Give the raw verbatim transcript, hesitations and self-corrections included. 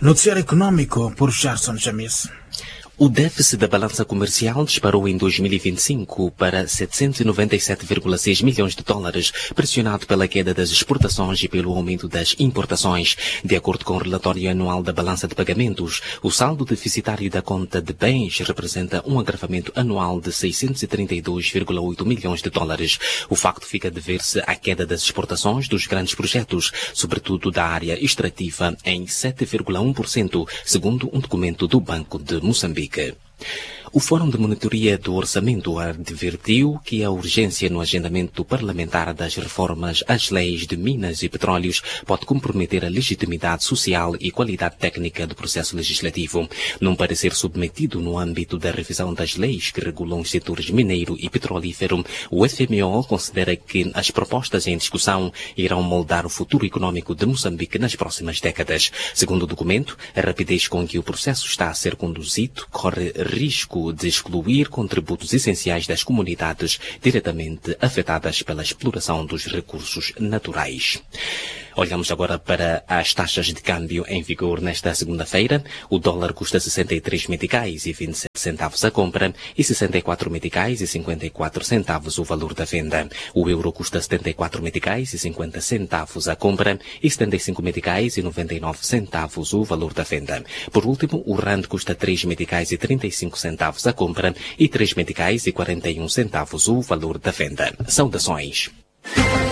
Noticiário Econômico por Gerson Jamis. O déficit da balança comercial disparou em dois mil e vinte e cinco para setecentos e noventa e sete vírgula seis milhões de dólares, pressionado pela queda das exportações e pelo aumento das importações. De acordo com o relatório anual da balança de pagamentos, o saldo deficitário da conta de bens representa um agravamento anual de seiscentos e trinta e dois vírgula oito milhões de dólares. O facto fica a dever-se à queda das exportações dos grandes projetos, sobretudo da área extrativa, em sete vírgula um por cento, segundo um documento do Banco de Moçambique. O Fórum de Monitoria do Orçamento advertiu que a urgência no agendamento parlamentar das reformas às leis de minas e petróleos pode comprometer a legitimidade social e qualidade técnica do processo legislativo. Num parecer submetido no âmbito da revisão das leis que regulam os setores mineiro e petrolífero, o F M O considera que as propostas em discussão irão moldar o futuro econômico de Moçambique nas próximas décadas. Segundo o documento, a rapidez com que o processo está a ser conduzido corre risco de excluir contributos essenciais das comunidades diretamente afetadas pela exploração dos recursos naturais. Olhamos agora para as taxas de câmbio em vigor nesta segunda-feira. O dólar custa sessenta e três meticais e vinte e sete centavos a compra e sessenta e quatro meticais e cinquenta e quatro centavos o valor da venda. O euro custa setenta e quatro meticais e cinquenta centavos a compra e setenta e cinco meticais e noventa e nove centavos o valor da venda. Por último, o rand custa três meticais e trinta e cinco centavos a compra e três meticais e quarenta e um centavos o valor da venda. Saudações.